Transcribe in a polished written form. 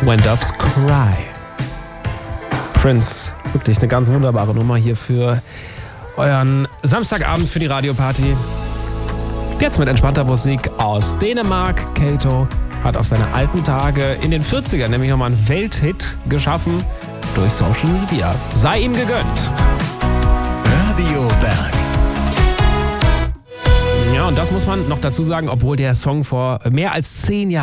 When Doves Cry. Prince, wirklich eine ganz wunderbare Nummer hier für euren Samstagabend für die Radioparty. Jetzt mit entspannter Musik aus Dänemark. Kato hat auf seine alten Tage in den 40ern nämlich nochmal einen Welthit geschaffen durch Social Media. Sei ihm gegönnt. Radio Berg. Ja, und das muss man noch dazu sagen, obwohl der Song vor mehr als 10 Jahren